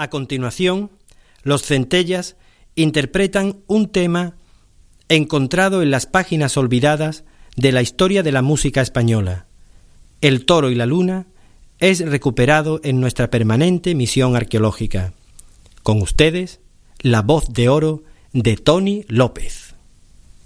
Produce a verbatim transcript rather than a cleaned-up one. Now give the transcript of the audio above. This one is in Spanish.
A continuación, los Centellas interpretan un tema encontrado en las páginas olvidadas de la historia de la música española. El toro y la luna es recuperado en nuestra permanente misión arqueológica. Con ustedes, la voz de oro de Tony López.